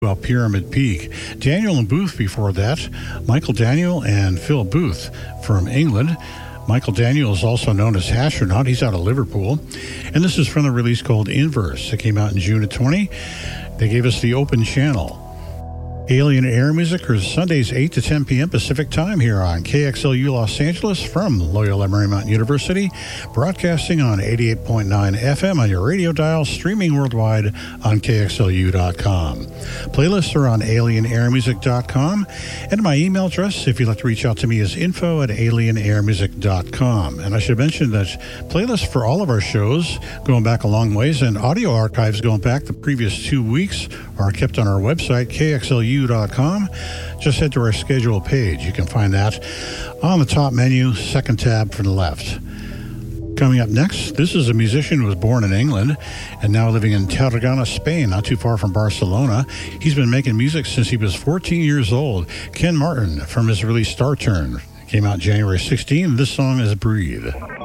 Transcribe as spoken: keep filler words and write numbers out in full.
Well, Pyramid Peak. Daniel and Booth before that. Michael Daniel and Phil Booth from England. Michael Daniel is also known as Astronaut. He's out of Liverpool. And this is from the release called Inverse. It came out in June of twenty. They gave us the open channel. Alien Air Music is Sundays eight to ten p.m. Pacific Time here on K X L U Los Angeles from Loyola Marymount University, broadcasting on eighty-eight point nine F M on your radio dial, streaming worldwide on K X L U dot com. Playlists are on alien air music dot com, and my email address, if you'd like to reach out to me, is info at alien air music dot com. And I should mention that playlists for all of our shows, going back a long ways, and audio archives going back the previous two weeks are kept on our website, K X L U dot com. Just head to our schedule page. You can find that on the top menu, second tab from the left. Coming up next, this is a musician who was born in England and now living in Tarragona, Spain, not too far from Barcelona. He's been making music since he was fourteen years old. Ken Martin, from his release Star Turn, came out January sixteenth. This song is Breathe.